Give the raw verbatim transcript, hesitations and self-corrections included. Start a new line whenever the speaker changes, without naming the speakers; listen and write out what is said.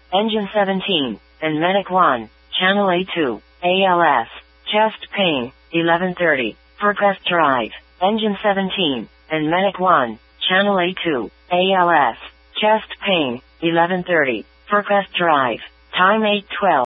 Engine seventeen, and Medic one, Channel A two, A L S, chest pain, eleven thirty, progress drive, Engine seventeen, and Medic one, Channel A two, A L S, chest pain, eleven thirty, progress drive, time eight twelve.